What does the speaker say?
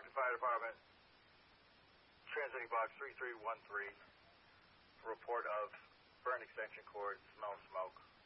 Washington Fire Department, transmitting box 3313, report of burn extension cord, smell smoke.